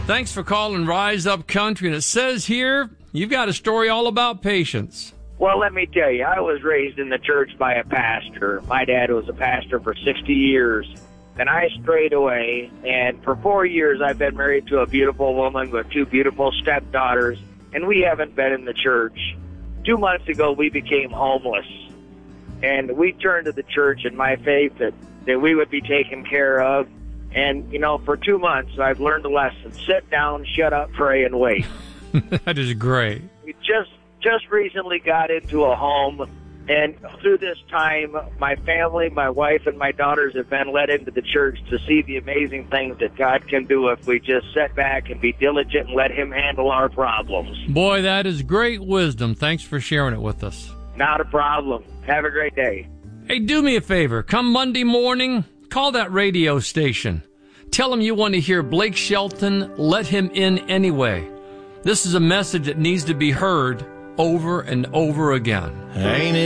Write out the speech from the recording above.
Thanks for calling Rise Up Country. And it says here, you've got a story all about patience. Well, let me tell you, I was raised in the church by a pastor. My dad was a pastor for 60 years. Then I strayed away, and for 4 years I've been married to a beautiful woman with 2 beautiful stepdaughters, and we haven't been in the church. 2 months ago, we became homeless, and we turned to the church in my faith that we would be taken care of. And, you know, for 2 months, I've learned a lesson. Sit down, shut up, pray, and wait. That is great. We just recently got into a home, and through this time, my family, my wife, and my daughters have been led into the church to see the amazing things that God can do if we just sit back and be diligent and let Him handle our problems. Boy, that is great wisdom. Thanks for sharing it with us. Not a problem. Have a great day. Hey, do me a favor. Come Monday morning, call that radio station. Tell them you want to hear Blake Shelton, Let Him In Anyway. This is a message that needs to be heard over and over again. Ain't it